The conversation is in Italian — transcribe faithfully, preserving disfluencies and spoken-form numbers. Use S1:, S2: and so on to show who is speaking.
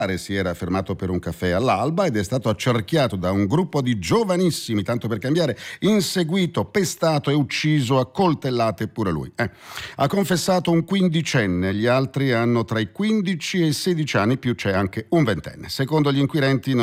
S1: si era fermato per un caffè all'alba ed è stato accerchiato da un gruppo di giovanissimi, tanto per cambiare, inseguito, pestato e ucciso a coltellate pure lui. Eh. Ha confessato un quindicenne, gli altri hanno tra i quindici e i sedici anni, più c'è anche un ventenne. Secondo gli inquirenti